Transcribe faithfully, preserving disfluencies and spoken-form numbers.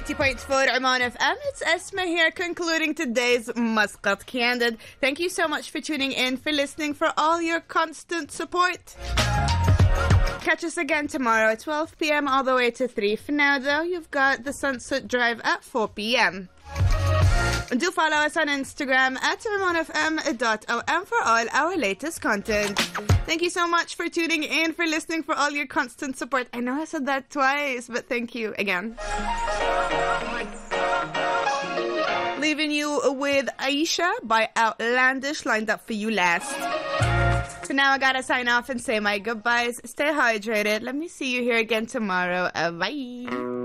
eighty point four Oman F M. It's Esma here concluding today's Muscat Candid. Thank you so much for tuning in, for listening, for all your constant support. Catch us again tomorrow at twelve p.m. all the way to three. For now, though, you've got the Sunset Drive at four p.m. Do follow us on Instagram at oman f m dot o m for all our latest content. Thank you so much for tuning in, for listening, for all your constant support. I know I said that twice, but thank you again. Leaving you with Aisha by Outlandish, lined up for you last. For now, I gotta sign off and say my goodbyes. Stay hydrated. Let me see you here again tomorrow. Uh, bye.